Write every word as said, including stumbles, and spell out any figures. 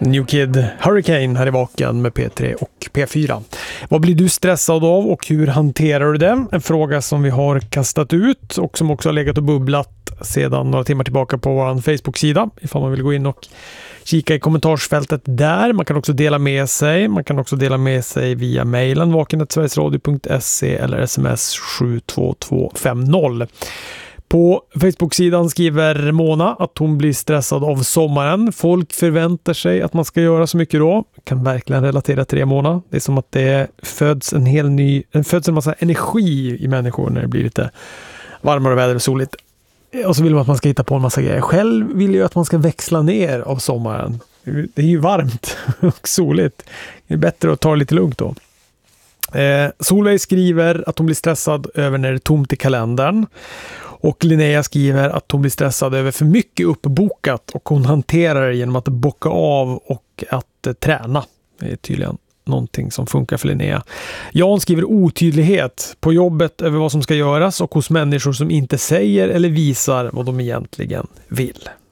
New Kid Hurricane här i Vaken med P tre och P fyra. Vad blir du stressad av och hur hanterar du det? En fråga som vi har kastat ut och som också har legat och bubblat sedan några timmar tillbaka på vår Facebook-sida. Ifall man vill gå in och kika i kommentarsfältet där. Man kan också dela med sig. Man kan också dela med sig via mejlen vaken snabel-a sverigesradio punkt se eller sms sju två två fem noll. På Facebook-sidan skriver Mona att hon blir stressad av sommaren. Folk förväntar sig att man ska göra så mycket då. Kan verkligen relatera till det, Mona. Det är som att det föds en hel ny, det föds en massa energi i människor när det blir lite varmare och väder och soligt. Och så vill man att man ska hitta på en massa grejer. Själv vill jag att man ska växla ner av sommaren. Det är ju varmt och soligt. Det är bättre att ta det lite lugnt då. Eh, Solveig skriver att hon blir stressad över när det är tomt i kalendern. Och Linnea skriver att hon blir stressad över för mycket uppbokat och hon hanterar det genom att bocka av och att eh, träna. Det är tydligen någonting som funkar för Linnea. Jan skriver otydlighet på jobbet över vad som ska göras och hos människor som inte säger eller visar vad de egentligen vill.